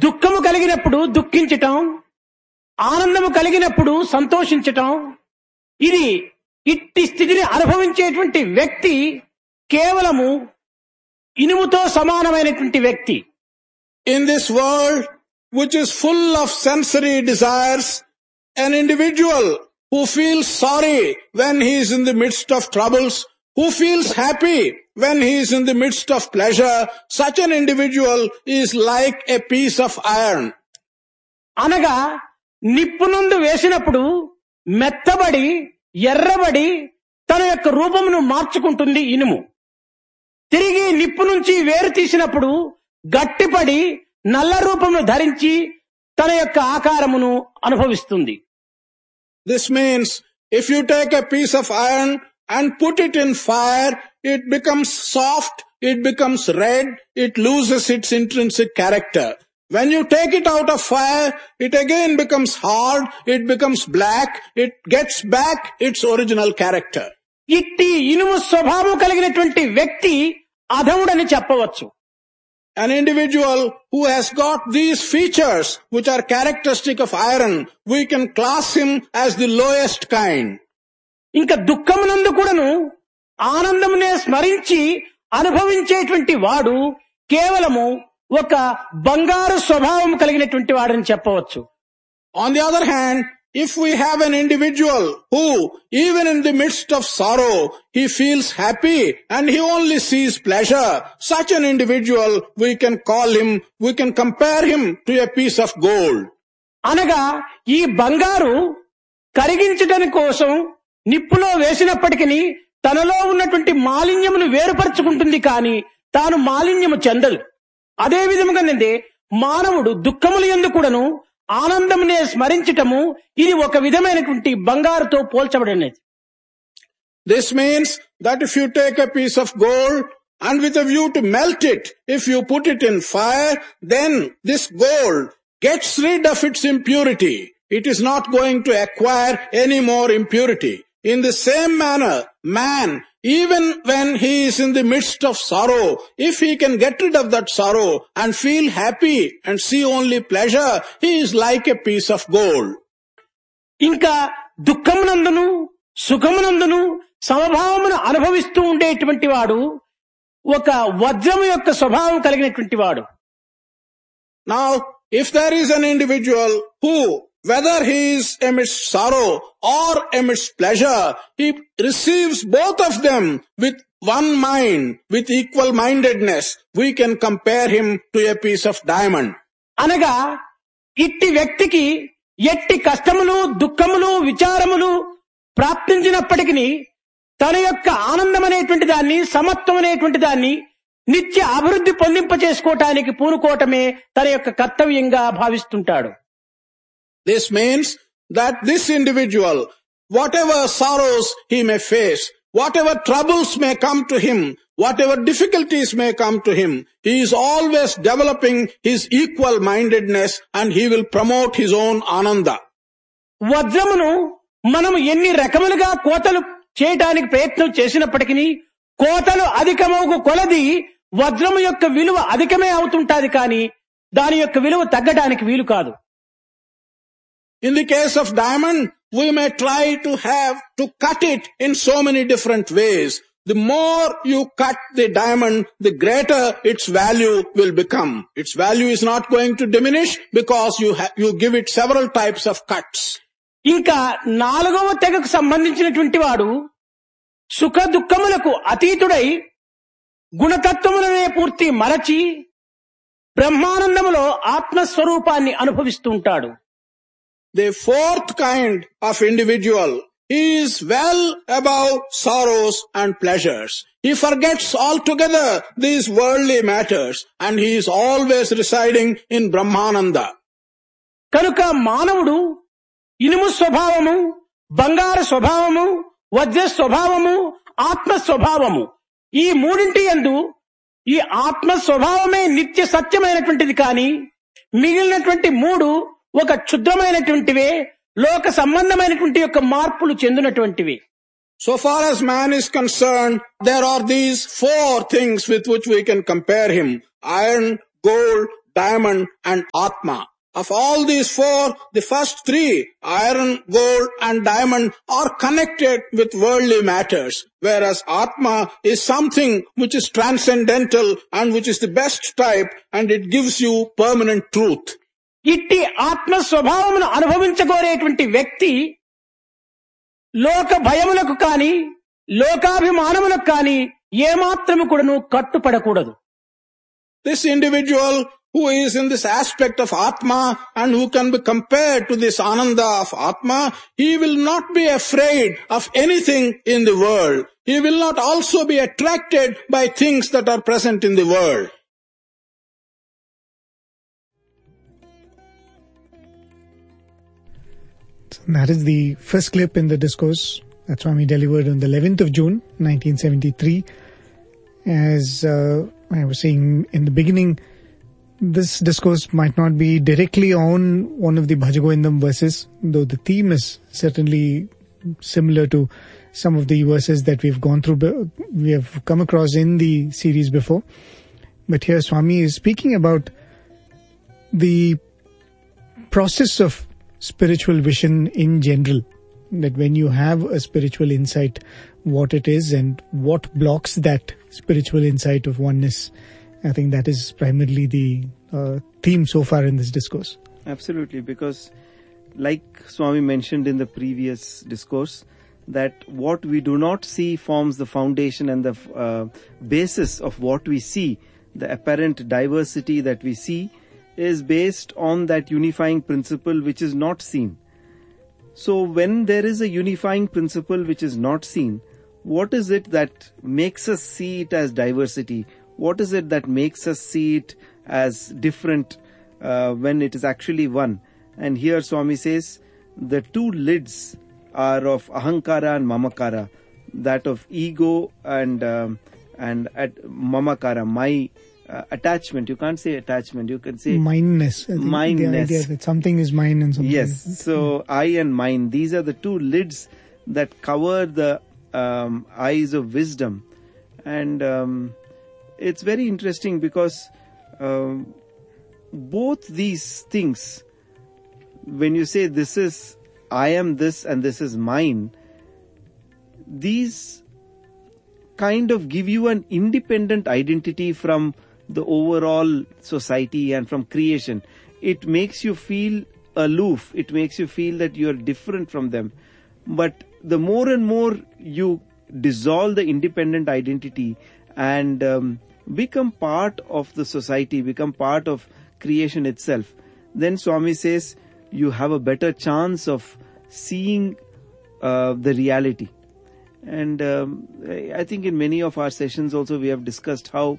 దుఃఖము కలిగినప్పుడు దుఃఖించటం, ఆనందము కలిగినప్పుడు సంతోషించటం, ఇది ఇట్టి స్థితిని అనుభవించేటువంటి వ్యక్తి కేవలము ఇనుముతో సమానమైనటువంటి వ్యక్తి. In this world which is full of sensory desires, an individual who feels sorry when he is in the midst of troubles, who feels happy when he is in the midst of pleasure, such an individual is like a piece of iron. అనగా నిప్పునందు వేసినప్పుడు మెత్తబడి ఎర్రబడి తన యొక్క రూపమును మార్చుకుంటుంది ఇనుము. తిరిగి నిప్పు నుంచి వేరు తీసినప్పుడు గట్టిపడి నల్ల రూపమును ధరించి తన యొక్క ఆకారమును అనుభవిస్తుంది. This means if you take a piece of iron and put it in fire, it becomes soft, it becomes red, it loses its intrinsic character. When you take it out of fire, it again becomes hard, it becomes black, it gets back its original character. ఇట్టి ఇనుము స్వభావం కలిగినటువంటి వ్యక్తి అధముడని చెప్పవచ్చు. An individual who has got these features which are characteristic of iron, we can class him as the lowest kind. ఇంకా దుఃఖమునందు కూడాను ఆనందమునే స్మరించి అనుభవించేటువంటి వాడు కేవలము ఒక బంగారు స్వభావం కలిగినటువంటి వాడని చెప్పవచ్చు. On the other hand, if we have an individual who, even in the midst of sorrow, he feels happy and he only sees pleasure, such an individual we can compare him to a piece of gold. అనగా ఈ బంగారు కరిగించడం కోసం నిప్పులో వేసినప్పటికీ తనలో ఉన్నటువంటి మాలిన్యమును వేరుపరుచుకుంటుంది కానీ తాను మాలిన్యము చెందదు. అదే విధముగానే మానవుడు దుఃఖముల యందు కూడాను ఆనందమునే స్మరించటము ఇది ఒక విధమైనటువంటి బంగారుతో పోల్చబడినది. This means that if you take a piece of gold and with a view to melt it, if you put it in fire, then this gold gets rid of its impurity. It is not going to acquire any more impurity. In the same manner, man, even when he is in the midst of sorrow, if he can get rid of that sorrow and feel happy and see only pleasure, he is like a piece of gold. ఇంకా దుఃఖమునందును సుఖమునందును సమభావమును అనుభవిస్తూ ఉండేటువంటి వాడు ఒక వజ్రము యొక్క స్వభావం కలిగినటువంటి వాడు. Now, if there is an individual who, whether he is amidst sorrow or amidst pleasure, he receives both of them with one mind, with equal mindedness, we can compare him to a piece of diamond. అనగా ఇట్టి వ్యక్తికి ఎట్టి కష్టములు దుఃఖములు విచారములు ప్రాప్తించినప్పటికీ తన యొక్క ఆనందం అనేటువంటి దాన్ని సమత్వం అనేటువంటి దాన్ని నిత్య అభివృద్ధి పొందింప చేసుకోవటానికి పూనుకోవటమే తన యొక్క కర్తవ్యంగా భావిస్తుంటాడు. This means that this individual, whatever sorrows he may face, whatever troubles may come to him, whatever difficulties may come to him, he is always developing his equal mindedness and he will promote his own ananda. వజ్రమును మనము ఎన్ని రకములుగా కోతలు చేయడానికి ప్రయత్నం చేసినప్పటికీ కోతలు అధికమగు కొలది వజ్రము యొక్క విలువ అధికమే అవుతుంటాది కానీ దాని యొక్క విలువ తగ్గడానికి వీలు కాదు. In the case of diamond, we may try to cut it in so many different ways. The more you cut the diamond, the greater its value will become. Its value is not going to diminish because you give it several types of cuts. ఇంకా నాలుగవ తెగకు సంబంధించినటువంటి వాడు సుఖ దుఃఖములకు అతీతుడై గుణతత్వములనే పూర్తి మరచి బ్రహ్మానందములో ఆత్మస్వరూపాన్ని అనుభవిస్తూ ఉంటాడు. The fourth kind of individual, he is well above sorrows and pleasures. He forgets altogether these worldly matters and he is always residing in Brahmananda. కనుక మానవుడు ఇనుము స్వభావము, బంగారు స్వభావము, వజ్ర స్వభావము, ఆత్మ స్వభావము ఈ మూడింటి యందు ఈ ఆత్మ స్వభావమే నిత్య సత్యమైనటువంటిది కానీ మిగిలినటువంటి మూడు ఒక క్షుద్రమైనటువంటివే, లోక సంబంధమైనటువంటి యొక్క మార్పులు చెందినటువంటివి. So far as man is concerned, there are these four things with which we can compare him: iron, gold, diamond and Atma. Of all these four, the first three, iron, gold and diamond, are connected with worldly matters, whereas Atma is something which is transcendental and which is the best type, and it gives you permanent truth. ఇట్టి ఆత్మ స్వభావమును అనుభవించగోరేటువంటి వ్యక్తి లోక భయములకు కాని లోకాభిమానములకు కాని ఏమాత్రము కూడాను కట్టుపడకూడదు. This individual who is in this aspect of Atma and who can be compared to this Ananda of Atma, he will not be afraid of anything in the world. He will not also be attracted by things that are present in the world. That is the first clip in the discourse that Swami delivered on the 11th of June, 1973. As I was saying in the beginning, this discourse might not be directly on one of the Bhajagovindam verses, though the theme is certainly similar to some of the verses that we have come across in the series before. But here Swami is speaking about the process of spiritual vision in general, that when you have a spiritual insight, what it is and what blocks that spiritual insight of oneness. I think that is primarily the theme so far in this discourse. Absolutely, because like Swami mentioned in the previous discourse, that what we do not see forms the foundation and the basis of what we see. The apparent diversity that we see is based on that unifying principle which is not seen. So when there is a unifying principle which is not seen, what is it that makes us see it as diversity? What is it that makes us see it as different when it is actually one? And here Swami says the two lids are of ahankara and mamakara, that of ego and mamakara, my attachment. You can't say attachment, you can say Mineness. Mineness. The idea that something is mine and something yes. is... So I and mine, these are the two lids that cover the eyes of wisdom. And it's very interesting because both these things, when you say this is, I am this and this is mine, these kind of give you an independent identity from the overall society and from creation. It makes you feel aloof. It makes you feel that you are different from them. But the more and more you dissolve the independent identity and become part of the society, become part of creation itself, then Swami says you have a better chance of seeing the reality. And I think in many of our sessions also we have discussed how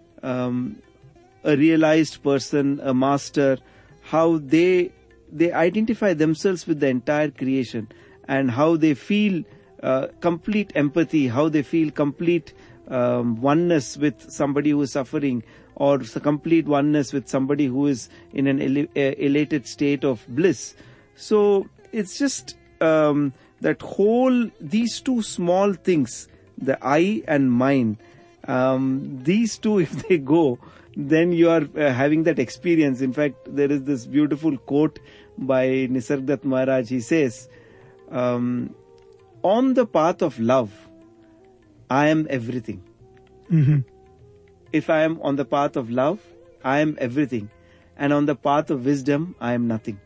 a realized person, a master, how they identify themselves with the entire creation and how they feel complete empathy, how they feel complete oneness with somebody who is suffering, or complete oneness with somebody who is in an elated state of bliss. So it's just that whole, these two small things, the I and mine, these two, if they go, then you are having that experience. In fact, there is this beautiful quote by Nisargadatta Maharaj. He says, on the path of love, I am everything. Mm-hmm. If I am on the path of love, I am everything. And on the path of wisdom, I am nothing.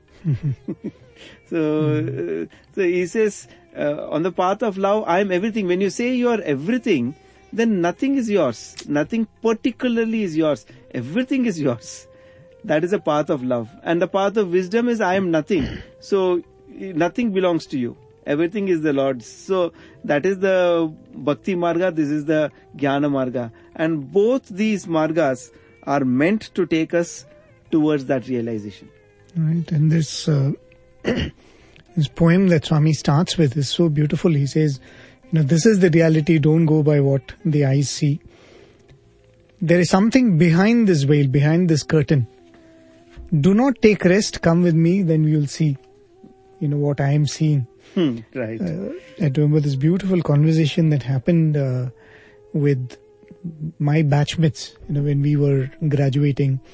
So he says, on the path of love, I am everything. When you say you are everything, then nothing is yours. Nothing particularly is yours. Everything is yours. That is the path of love. And the path of wisdom is I am nothing. So nothing belongs to you. Everything is the Lord's. So that is the Bhakti Marga, this is the Jnana Marga. And both these Margas are meant to take us towards that realization. Right, and this this poem that Swami starts with is so beautiful. He says, this is the reality, don't go by what the eyes see. There is something behind this veil, behind this curtain. Do not take rest, come with me, then we will see, what I am seeing. Right. I remember this beautiful conversation that happened with my batchmates, when we were graduating.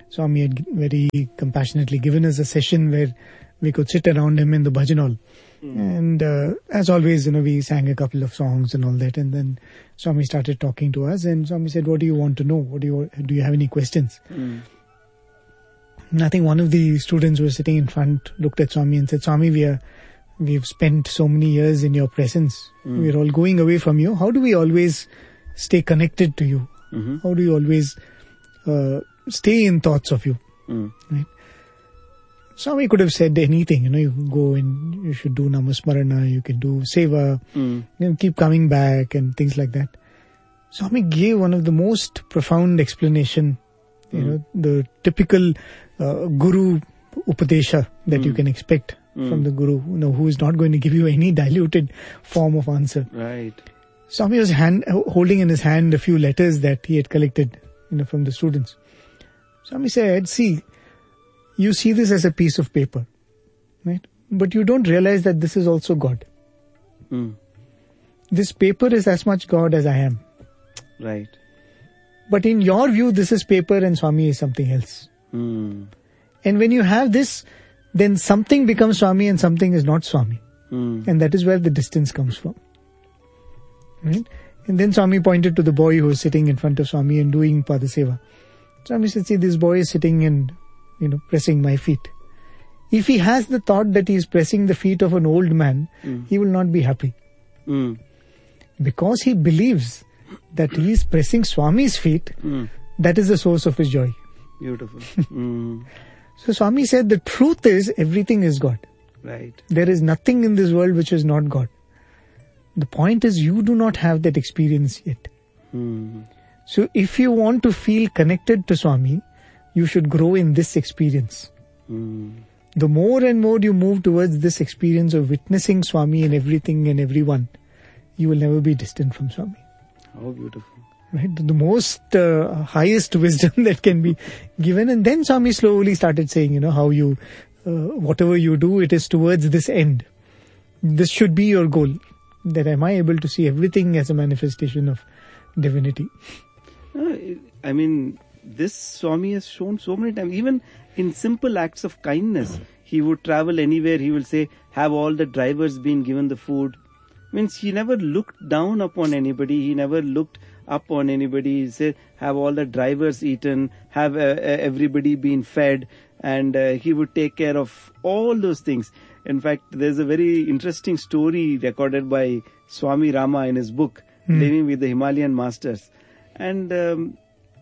Swami had very compassionately given us a session where we could sit around him in the bhajan hall. And as always, we sang a couple of songs and all that. And then Swami started talking to us, and Swami said, "What do you want to know? Do you have any questions?" And I think one of the students who was sitting in front looked at Swami and said, "Swami, we've spent so many years in your presence. We're all going away from you. How do we always stay connected to you? How do you always stay in thoughts of you?" Right? Swami could have said anything, you can go and you should do Namasmarana, you can do Seva, keep coming back and things like that. Swami gave one of the most profound explanation, the typical Guru Upadesha that you can expect from the Guru, who is not going to give you any diluted form of answer. Right. Swami was holding in his hand a few letters that he had collected, from the students. Swami said, "See, you see this as a piece of paper, right? But you don't realize that this is also God. This paper is as much God as I am. Right. But in your view, this is paper and Swami is something else. And when you have this, then something becomes Swami and something is not Swami. And that is where the distance comes from. Right? And then Swami pointed to the boy who was sitting in front of Swami and doing Padaseva. Swami said, "See, this boy is sitting and pressing my feet. If he has the thought that he is pressing the feet of an old man, he will not be happy. Because he believes that he is pressing Swami's feet, that is the source of his joy." Beautiful. So Swami said the truth is everything is God. Right. There is nothing in this world which is not God. The point is you do not have that experience yet. So if you want to feel connected to Swami, you should grow in this experience. The more and more you move towards this experience of witnessing Swami in everything and everyone, you will never be distant from Swami. How beautiful. Right? The most highest wisdom that can be given. And then Swami slowly started saying, how you, whatever you do, it is towards this end. This should be your goal. That am I able to see everything as a manifestation of divinity? This Swami has shown so many times, even in simple acts of kindness. He would travel anywhere, he will say, "Have all the drivers been given the food?" Means he never looked down upon anybody, he never looked up on anybody. He said, "Have all the drivers eaten? Have everybody been fed?" And he would take care of all those things. In fact, there's a very interesting story recorded by Swami Rama in his book, Living with the Himalayan Masters. And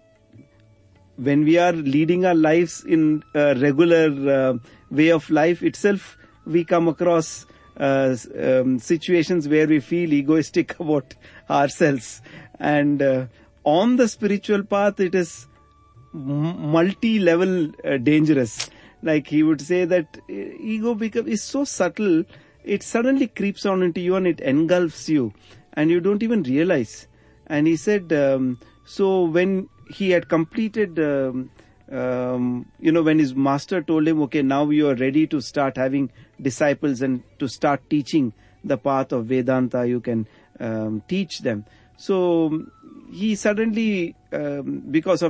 when we are leading our lives in a regular way of life itself, we come across situations where we feel egoistic about ourselves. And on the spiritual path, it is multi-level dangerous. Like he would say that ego is so subtle, it suddenly creeps on into you and it engulfs you and you don't even realize. And he said, so when he had completed, when his master told him, "Okay, now you are ready to start having disciples and to start teaching the path of Vedanta, you can teach them." So he suddenly, because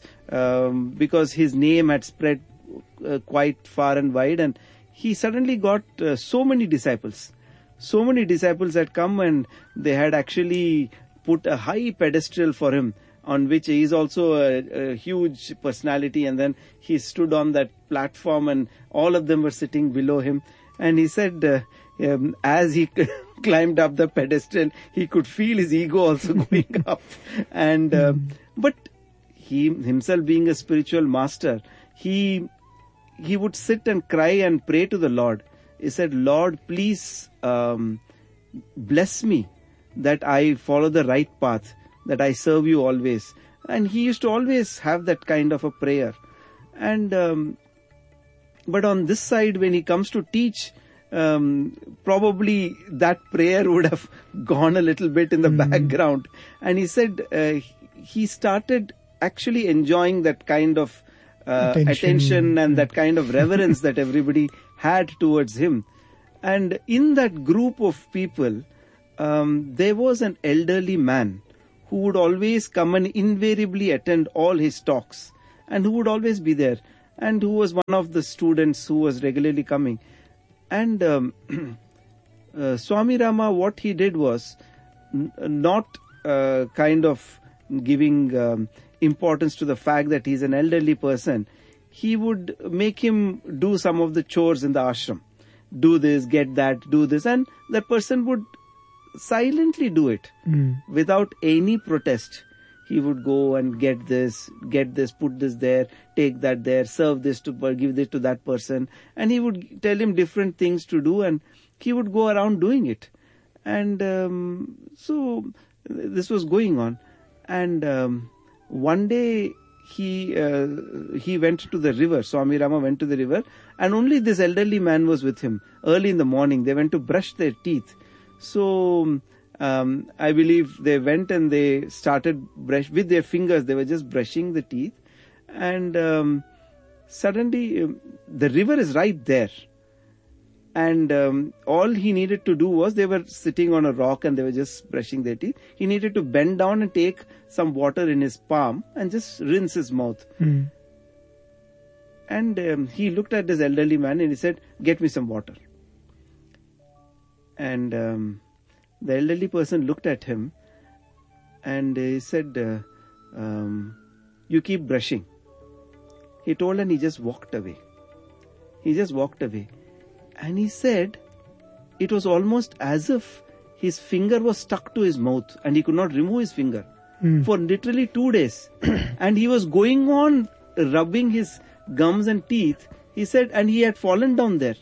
his name had spread quite far and wide, and he suddenly got so many disciples. So many disciples had come and they had actually put a high pedestal for him, on which he is also a huge personality, and then he stood on that platform and all of them were sitting below him. And he said, as he climbed up the pedestal, he could feel his ego also going up. And but he himself, being a spiritual master, he would sit and cry and pray to the Lord. He said, "Lord, please bless me that I follow the right path, that I serve you always." And he used to always have that kind of a prayer. And but on this side, when he comes to teach, probably that prayer would have gone a little bit in the background. And he said he started actually enjoying that kind of attention and that kind of reverence that everybody had towards him. And in that group of people, there was an elderly man who would always come and invariably attend all his talks. and who would always be there, and who was one of the students who was regularly coming. And Swami Rama, what he did was not kind of giving importance to the fact that he's an elderly person. He would make him do some of the chores in the ashram. Do this, get that, do this. And that person would silently do it without any protest. He would go and get this, put this there, take that there, serve this to, give this to that person. And he would tell him different things to do, and he would go around doing it. And so this was going on. And one day he went to the river. Swami Rama went to the river, and only this elderly man was with him. Early in the morning, they went to brush their teeth. So I believe they went and they started with their fingers. They were just brushing the teeth, and suddenly the river is right there. And all he needed to do was, they were sitting on a rock and they were just brushing their teeth. He needed to bend down and take some water in his palm and just rinse his mouth. And he looked at this elderly man and he said, "Get me some water." And the elderly person looked at him and he said, "You keep brushing." He told, and he just walked away. And he said, it was almost as if his finger was stuck to his mouth and he could not remove his finger for literally 2 days. And he was going on rubbing his gums and teeth. He said, and he had fallen down there.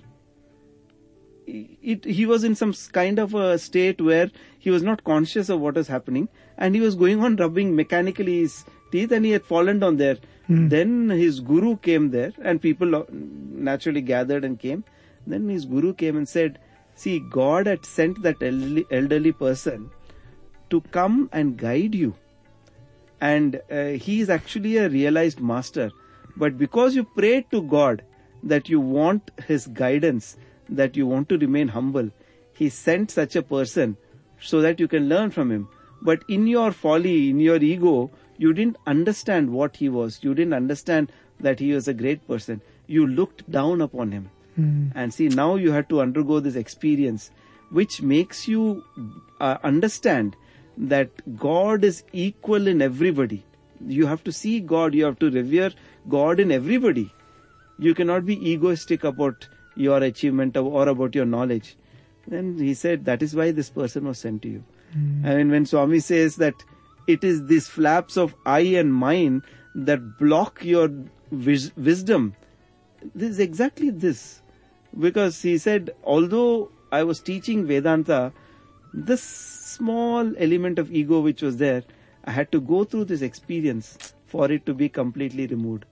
He was in some kind of a state where he was not conscious of what was happening, and he was going on rubbing mechanically his teeth, and he had fallen down there. Then his guru came there, and people naturally gathered and came. Then his guru came and said, "See, God had sent that elderly person to come and guide you. And he is actually a realized master. But because you prayed to God that you want his guidance, that you want to remain humble, he sent such a person so that you can learn from him. But in your folly, in your ego, you didn't understand what he was. You didn't understand that he was a great person. You looked down upon him. And see, now you have to undergo this experience, which makes you understand that God is equal in everybody. You have to see God, you have to revere God in everybody. You cannot be egoistic about your achievement or about your knowledge." Then he said, that is why this person was sent to you. I mean, when Swami says that it is these flaps of I and mine that block your wisdom, this is exactly this. Because he said, although I was teaching Vedanta, this small element of ego which was there, I had to go through this experience for it to be completely removed.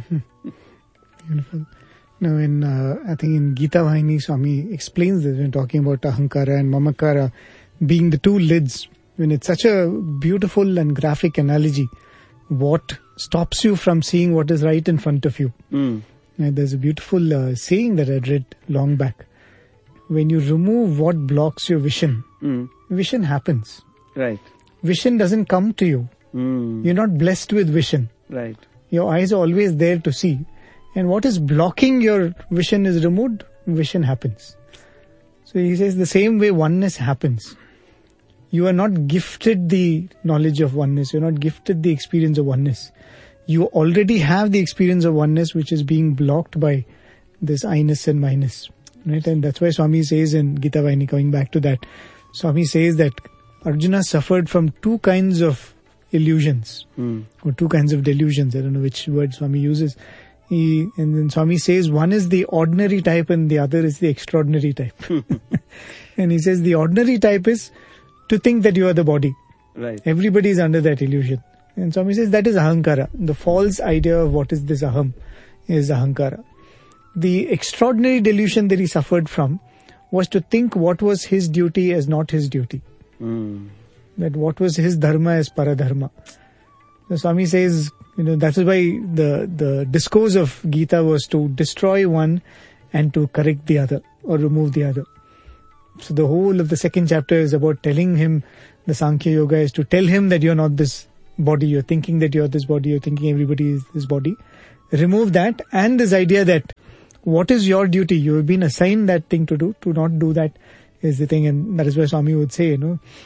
Beautiful. Now, I think in Gita Vahini, Swami explains this when talking about Ahankara and Mamakara being the two lids. When it's such a beautiful and graphic analogy, what stops you from seeing what is right in front of you? There's a beautiful saying that I read long back. When you remove what blocks your vision, vision happens. Right. Vision doesn't come to you. You're not blessed with vision. Right. Your eyes are always there to see. And what is blocking your vision is removed, vision happens. So he says the same way oneness happens. You are not gifted the knowledge of oneness. You're not gifted the experience of oneness. You already have the experience of oneness which is being blocked by this I-ness and minus. Right? And that's why Swami says in Gita Vahini, coming back to that, Swami says that Arjuna suffered from two kinds of illusions, or two kinds of delusions. I don't know which word Swami uses. And then Swami says one is the ordinary type and the other is the extraordinary type. And he says the ordinary type is to think that you are the body. Right. Everybody is under that illusion. And Swami says that is ahankara. The false idea of what is this aham is ahankara. The extraordinary delusion that he suffered from was to think what was his duty as not his duty. That what was his dharma as paradharma. So Swami says, that is why the discourse of Gita was to destroy one and to correct the other or remove the other. So the whole of the second chapter is about telling him, the Sankhya Yoga is to tell him that you're not this body, you're thinking that you're this body, you're thinking everybody is this body. remove that, and this idea that what is your duty? You have been assigned that thing to do. To not do that is the thing, and that is why Swami would say,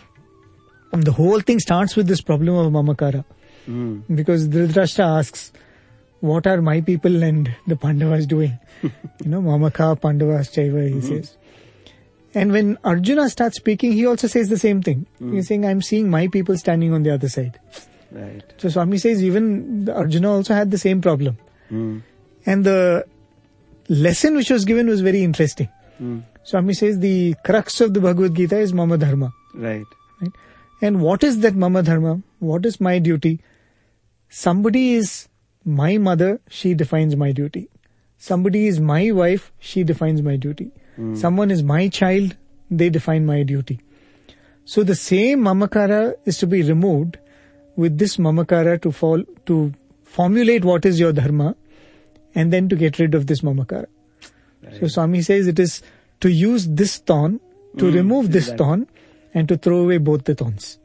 the whole thing starts with this problem of mamakara. Because Dhritarashtra asks, what are my people and the Pandavas doing? Mamaka Pandavas Chaiva, he says. And when Arjuna starts speaking, he also says the same thing. He's saying, I'm seeing my people standing on the other side. Right. So Swami says even Arjuna also had the same problem. And the lesson which was given was very interesting. Swami says the crux of the Bhagavad Gita is Mama Dharma. Right. And what is that Mama Dharma? What is my duty? Somebody is my mother, she defines my duty. Somebody is my wife, she defines my duty. Someone is my child, they define my duty. So the same mamakara is to be removed with this mamakara to formulate what is your dharma and then to get rid of this mamakara. Right. So Swami says it is to use this thorn, to remove this thorn and to throw away both the thorns.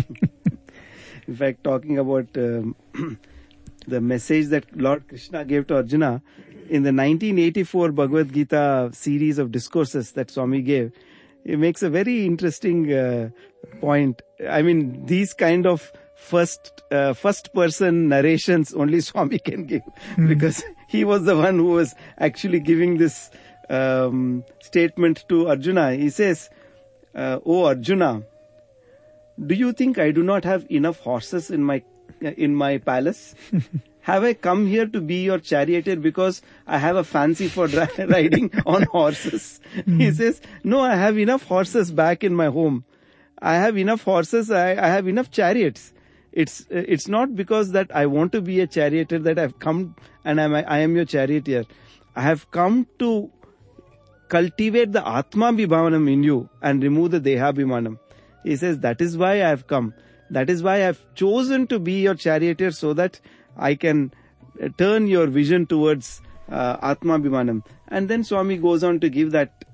In fact, talking about the message that Lord Krishna gave to Arjuna, in the 1984 Bhagavad Gita series of discourses that Swami gave, it makes a very interesting point. I mean, these kind of first person narrations only Swami can give, because he was the one who was actually giving this statement to Arjuna. He says, "O Arjuna, do you think I do not have enough horses in my palace? Have I come here to be your charioteer because I have a fancy for riding on horses?" He says, "No, I have enough horses back in my home. I have enough horses, I have enough chariots. It's not because that I want to be a charioteer that I've come and I am your charioteer. I have come to cultivate the Atma Bhimanam in you and remove the Deha Bhimanam." He says, that is why I have come. That is why I have chosen to be your charioteer, so that I can turn your vision towards Atma Bhimanam. And then Swami goes on to give that,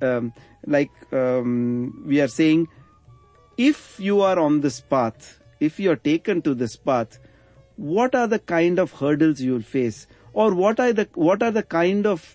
we are saying, if you are on this path, if you are taken to this path, what are the kind of hurdles you will face? Or what are the kind of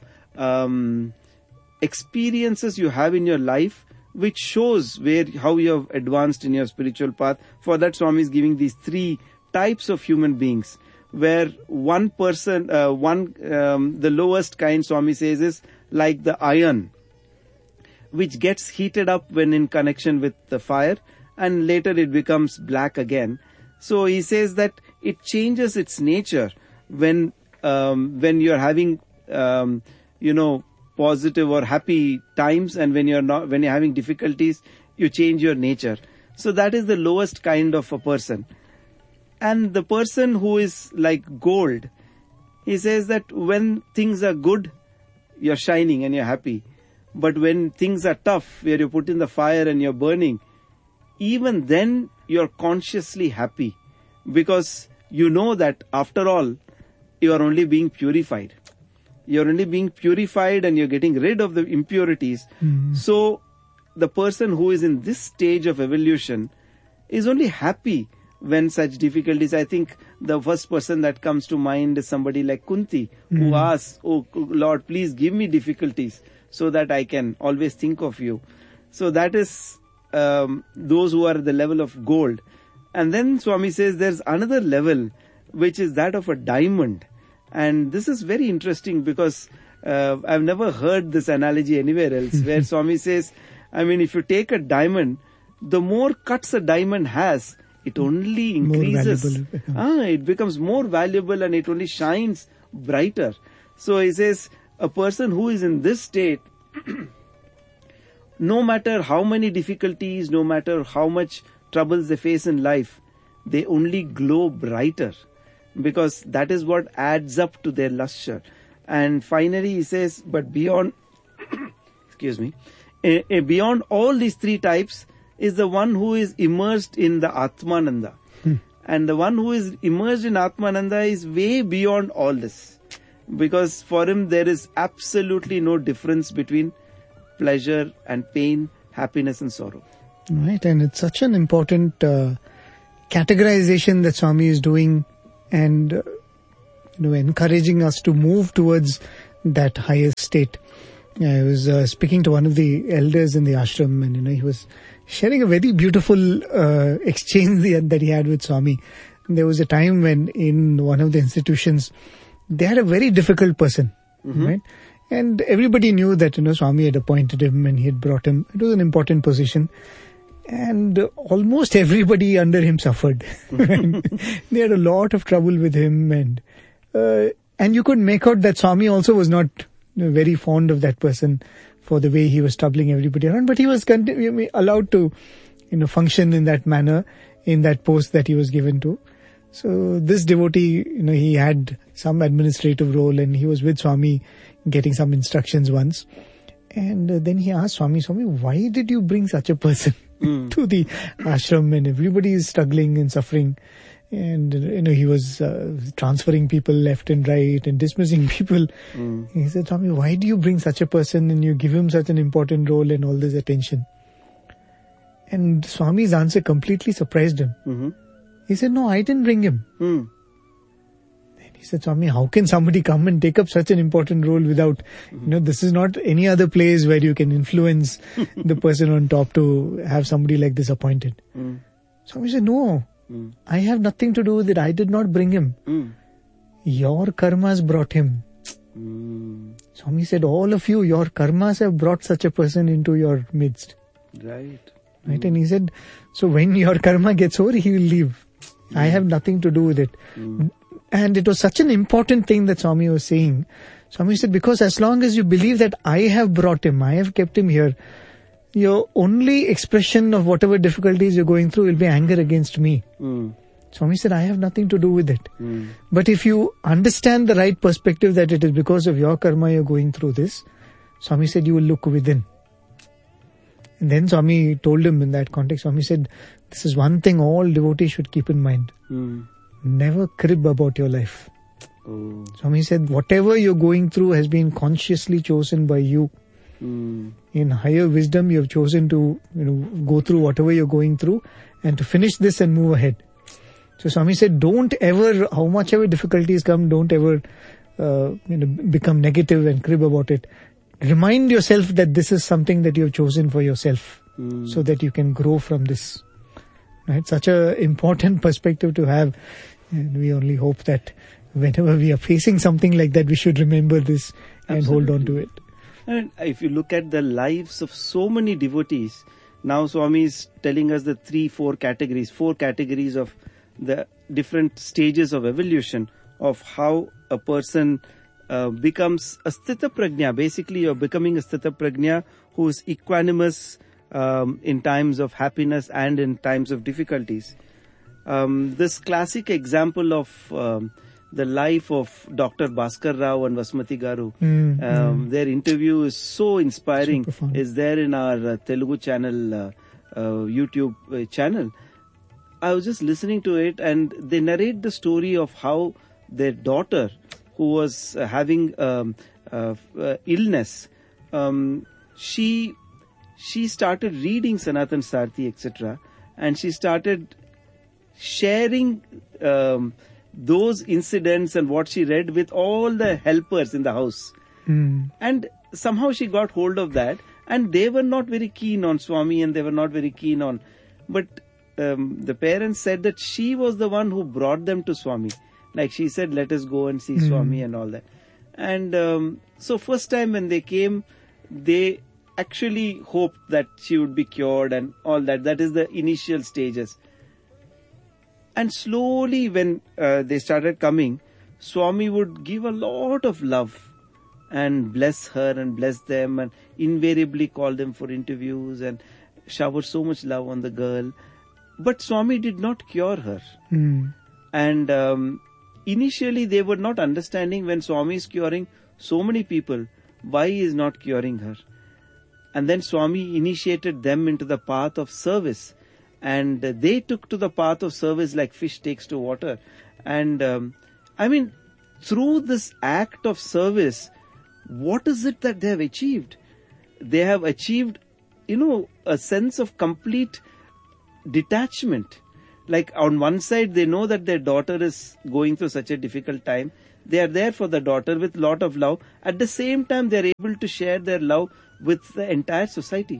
experiences you have in your life which shows how you have advanced in your spiritual path? For that, Swami is giving these three types of human beings, where one person, the lowest kind, Swami says, is like the iron, which gets heated up when in connection with the fire, and later it becomes black again. So he says that it changes its nature when you're having, positive or happy times, and when you're having difficulties, you change your nature. So that is the lowest kind of a person. And the person who is like gold, he says that when things are good, you're shining and you're happy. But when things are tough, where you put in the fire and you're burning, even then you're consciously happy, because you know that after all, you are only being purified. You're only being purified and you're getting rid of the impurities. So the person who is in this stage of evolution is only happy when such difficulties. I think the first person that comes to mind is somebody like Kunti, who asks, "Oh Lord, please give me difficulties so that I can always think of you." So that is those who are at the level of gold. And then Swami says there's another level, which is that of a diamond. And this is very interesting, because I've never heard this analogy anywhere else, where Swami says, if you take a diamond, the more cuts a diamond has, it only increases. It becomes more valuable and it only shines brighter. So he says, a person who is in this state, no matter how many difficulties, no matter how much troubles they face in life, they only glow brighter, because that is what adds up to their lustre. And finally he says, but beyond, beyond all these three types is the one who is immersed in the Atmananda. And the one who is immersed in Atmananda is way beyond all this, because for him there is absolutely no difference between pleasure and pain, happiness and sorrow. Right, and it's such an important categorization that Swami is doing. And encouraging us to move towards that higher state. I was speaking to one of the elders in the ashram, and he was sharing a very beautiful exchange that he had with Swami. There was a time when in one of the institutions they had a very difficult person, right? And everybody knew that Swami had appointed him and he had brought him. It was an important position, and almost everybody under him suffered. They had a lot of trouble with him, and you could make out that Swami also was not very fond of that person for the way he was troubling everybody around, but he was allowed to function in that manner in that post that he was given to. So this devotee, he had some administrative role, and he was with Swami getting some instructions once, and then he asked Swami, why did you bring such a person to the ashram, and everybody is struggling and suffering? And he was transferring people left and right and dismissing people. He said, Swami, why do you bring such a person and you give him such an important role and all this attention? And Swami's answer completely surprised him. He said, no, I didn't bring him. And he said, Swami, how can somebody come and take up such an important role without, this is not any other place where you can influence the person on top to have somebody like this appointed. Swami said, no. I have nothing to do with it. I did not bring him. Your karmas brought him. Swami said, all of you, your karmas have brought such a person into your midst. Right. And he said, so when your karma gets over, he will leave. I have nothing to do with it. And it was such an important thing that Swami was saying. Swami said, because as long as you believe that I have brought him, I have kept him here, your only expression of whatever difficulties you're going through will be anger against me. Swami said, I have nothing to do with it. But if you understand the right perspective that it is because of your karma you're going through this, Swami said, you will look within. And then Swami told him in that context, Swami said, this is one thing all devotees should keep in mind. Never crib about your life. Swami said, whatever you're going through has been consciously chosen by you. In higher wisdom, you have chosen to go through whatever you're going through and to finish this and move ahead. So Swami said, don't ever, how much ever difficulties come, don't ever become negative and crib about it. Remind yourself that this is something that you have chosen for yourself, so that you can grow from this. Right? Such a important perspective to have, and we only hope that whenever we are facing something like that, we should remember this and hold on to it. And if you look at the lives of so many devotees, now Swami is telling us the 4 categories of the different stages of evolution of how a person becomes a Sthita Prajna. Basically, you're becoming a Sthita Prajna who is equanimous in times of happiness and in times of difficulties. This classic example of the life of Dr. Bhaskar Rao and Vasmati Garu, their interview is so inspiring, is there in our Telugu channel, YouTube channel. I was just listening to it, and they narrate the story of how their daughter, who was having illness, she started reading Sanatan Sarthi, etc., and she started sharing those incidents and what she read with all the helpers in the house. And somehow she got hold of that, and they were not very keen on Swami, and they were not very keen on, but the parents said that she was the one who brought them to Swami. Like she said, let us go and see Swami and all that. And so first time when they came, they actually hoped that she would be cured and all that. That is the initial stages. And slowly when they started coming, Swami would give a lot of love and bless her and bless them and invariably call them for interviews and shower so much love on the girl. But Swami did not cure her. And initially they were not understanding, when Swami is curing so many people, why he is not curing her. And then Swami initiated them into the path of service. And they took to the path of service like fish takes to water. And through this act of service, what is it that they have achieved? They have achieved, a sense of complete detachment. Like on one side, they know that their daughter is going through such a difficult time. They are there for the daughter with lot of love. At the same time, they are able to share their love with the entire society.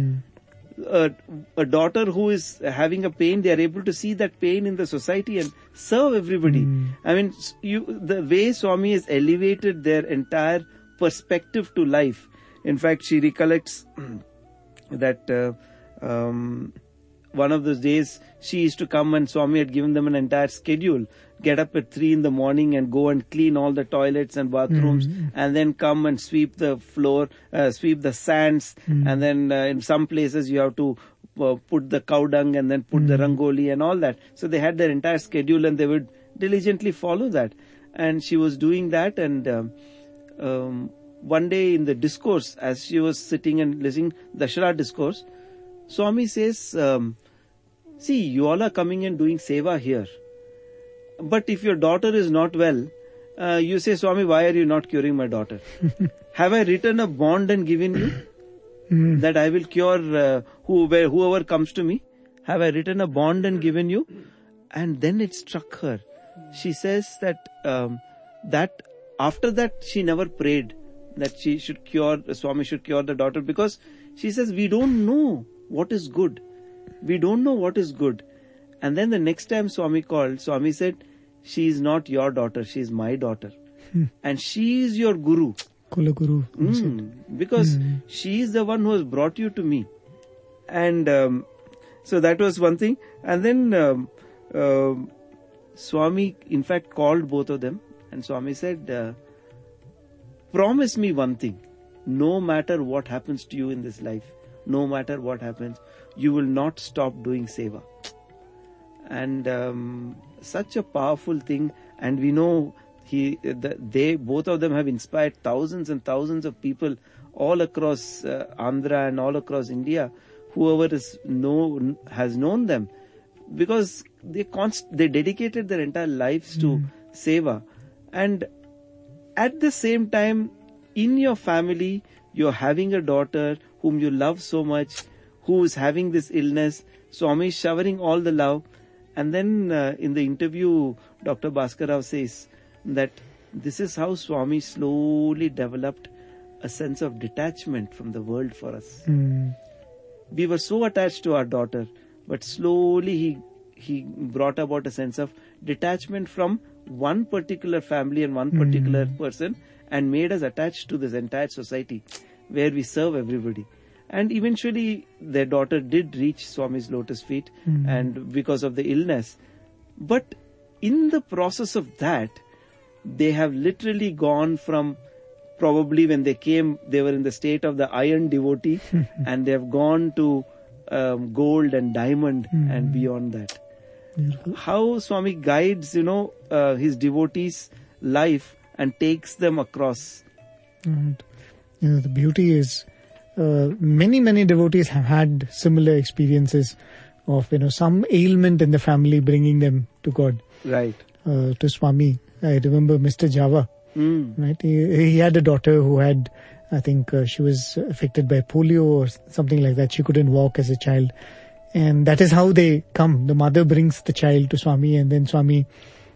A daughter who is having a pain, they are able to see that pain in the society and serve everybody. I mean, the way Swami has elevated their entire perspective to life. In fact, she recollects that one of those days she used to come and Swami had given them an entire schedule. Get up at 3 a.m. and go and clean all the toilets and bathrooms, and then come and sweep the floor, sweep the sands, and then in some places you have to put the cow dung and then put the rangoli and all that. So they had their entire schedule and they would diligently follow that. And she was doing that, and one day in the discourse, as she was sitting and listening Dashara discourse, Swami says, see, you all are coming and doing seva here. But if your daughter is not well, you say, Swami, why are you not curing my daughter? Have I written a bond and given you that I will cure whoever comes to me? Have I written a bond and given you? And then it struck her. She says that that after that she never prayed that Swami should cure the daughter, because she says we don't know what is good. We don't know what is good. And then the next time Swami called, Swami said, she is not your daughter, she is my daughter. And she is your guru. Kula Guru. Because she is the one who has brought you to me. And so that was one thing. And then Swami in fact called both of them, and Swami said, promise me one thing. No matter what happens to you in this life, no matter what happens, you will not stop doing seva. And such a powerful thing. And we know both of them have inspired thousands and thousands of people all across Andhra and all across India. Whoever has known them, because they dedicated their entire lives to seva. And at the same time, in your family, you're having a daughter whom you love so much, who is having this illness. Swami is showering all the love. And then in the interview, Dr. Bhaskar Rao says that this is how Swami slowly developed a sense of detachment from the world for us. We were so attached to our daughter, but slowly he brought about a sense of detachment from one particular family and one particular person, and made us attached to this entire society where we serve everybody. And eventually their daughter did reach Swami's lotus feet, and because of the illness. But in the process of that, they have literally gone from, probably when they came, they were in the state of the iron devotee, and they have gone to gold and diamond and beyond that. Beautiful. How Swami guides, his devotees' life and takes them across. Right. The beauty is, many devotees have had similar experiences of, some ailment in the family bringing them to God. Right. To Swami. I remember Mr. Java. Right. He had a daughter who had, I think she was affected by polio or something like that. She couldn't walk as a child. And that is how they come. The mother brings the child to Swami, and then Swami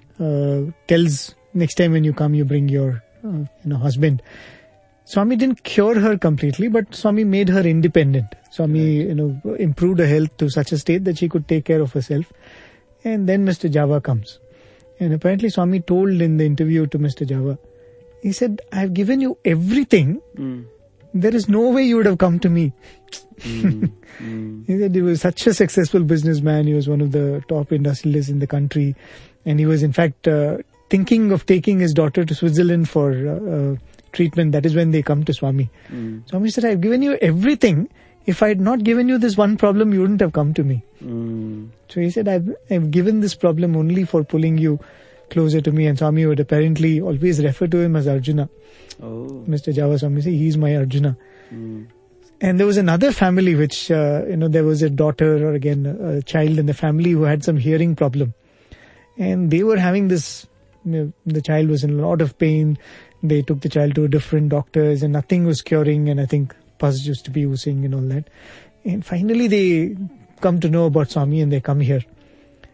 tells, next time when you come, you bring your husband. Swami didn't cure her completely, but Swami made her independent. Swami, improved her health to such a state that she could take care of herself. And then Mr. Java comes. And apparently Swami told in the interview to Mr. Java, he said, I have given you everything. There is no way you would have come to me. He said he was such a successful businessman. He was one of the top industrialists in the country. And he was in fact thinking of taking his daughter to Switzerland for treatment. That is when they come to Swami. Swami said, I've given you everything. If I had not given you this one problem, you wouldn't have come to me. So he said, I've given this problem only for pulling you closer to me. And Swami would apparently always refer to him as Arjuna. Mr. Java Swami said, he's my Arjuna. And there was another family which, there was a daughter or again a child in the family who had some hearing problem. And they were having this, the child was in a lot of pain. They took the child to different doctors and nothing was curing, and I think pus used to be oozing and all that. And finally they come to know about Swami and they come here.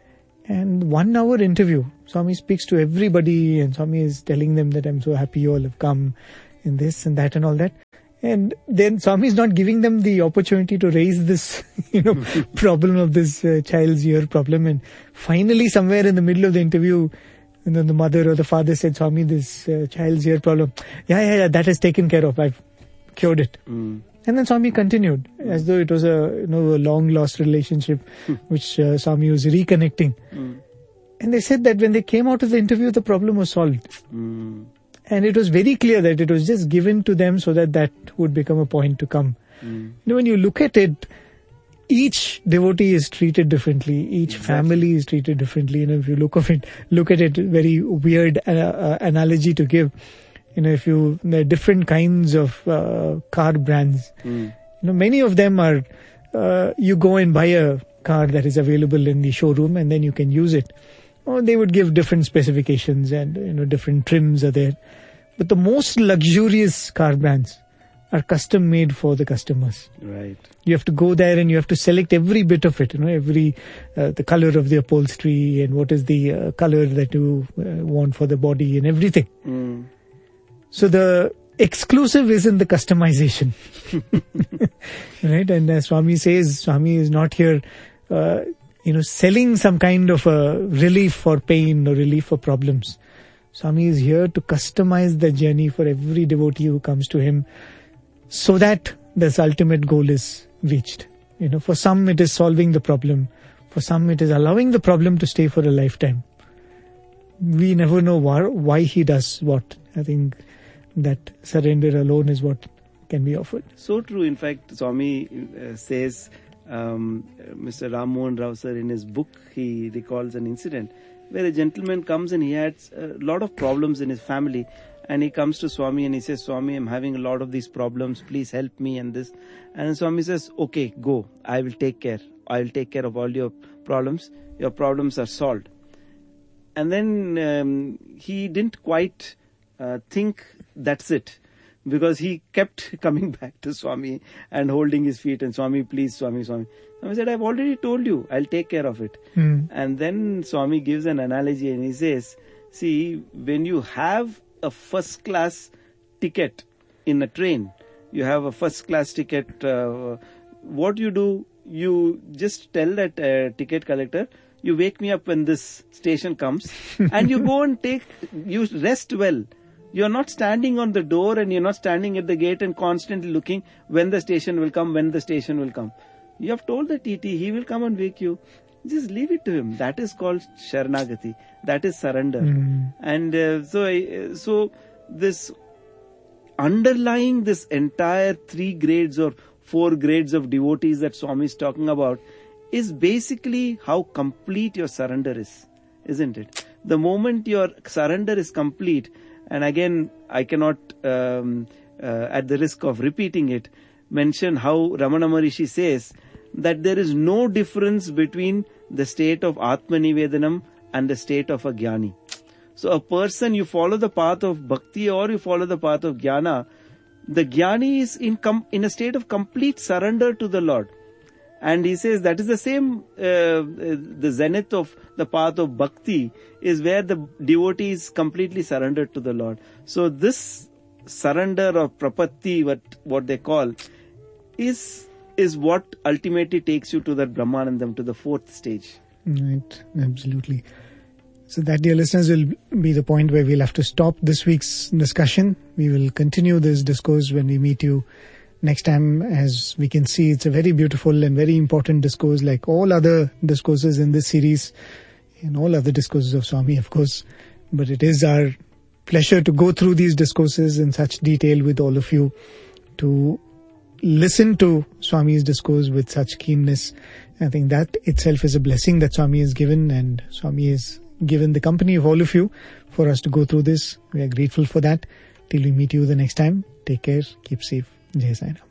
And 1 hour interview. Swami speaks to everybody and Swami is telling them that I'm so happy you all have come in this and that and all that. And then Swami is not giving them the opportunity to raise this, problem of this child's ear problem. And finally, somewhere in the middle of the interview, the mother or the father said, Swami, this child's ear problem, yeah, that is taken care of. I've cured it. And then Swami continued as though it was a long lost relationship, which Swami was reconnecting. And they said that when they came out of the interview, the problem was solved. And it was very clear that it was just given to them so that would become a point to come. When you look at it, each devotee is treated differently. Each family is treated differently. If you look at it, very weird analogy to give. There are different kinds of car brands. Many of them are, you go and buy a car that is available in the showroom and then you can use it. Or they would give different specifications and, different trims are there. But the most luxurious car brands are custom made for the customers. Right. You have to go there and you have to select every bit of it, the color of the upholstery and what is the color that you want for the body and everything. So the exclusive is in the customization. Right? And as Swami says, Swami is not here, selling some kind of a relief for pain or relief for problems. Swami is here to customize the journey for every devotee who comes to him so that this ultimate goal is reached. For some it is solving the problem. For some it is allowing the problem to stay for a lifetime. We never know why he does what. I think that surrender alone is what can be offered. So true. In fact, Swami says, Mr. Ram Mohan Rao sir, in his book, he recalls an incident where a gentleman comes and he had a lot of problems in his family, and he comes to Swami and he says, Swami, I'm having a lot of these problems, please help me and this. And Swami says, okay, go, I will take care of all your problems are solved. And then he didn't quite think that's it, because he kept coming back to Swami and holding his feet and Swami, please, Swami. Swami said, I've already told you, I'll take care of it. And then Swami gives an analogy and he says, see, when you have a first class ticket in a train, you have a first class ticket, what you do, you just tell that ticket collector, you wake me up when this station comes and you go and you rest well. You're not standing on the door and you're not standing at the gate and constantly looking when the station will come. You have told the TT, he will come and wake you. Just leave it to him. That is called Sharanagati. That is surrender. And so this underlying this entire 3 grades or 4 grades of devotees that Swami is talking about is basically how complete your surrender is, isn't it? The moment your surrender is complete, and again, I cannot, at the risk of repeating it, mention how Ramana Maharishi says that there is no difference between the state of Atmanivedanam and the state of a Jnani. So a person, you follow the path of Bhakti or you follow the path of Jnana, the Jnani is in a state of complete surrender to the Lord. And he says that is the same, the zenith of the path of Bhakti is where the devotee is completely surrendered to the Lord. So this surrender of Prapatti, what they call, is what ultimately takes you to that Brahmanandam, to the 4th stage. Right, absolutely. So that, dear listeners, will be the point where we'll have to stop this week's discussion. We will continue this discourse when we meet you next time. As we can see, it's a very beautiful and very important discourse, like all other discourses in this series and all other discourses of Swami, of course. But it is our pleasure to go through these discourses in such detail with all of you, to listen to Swami's discourse with such keenness. I think that itself is a blessing that Swami has given, and Swami has given the company of all of you for us to go through this. We are grateful for that. Till we meet you the next time, take care, keep safe. Jai Sai Ram.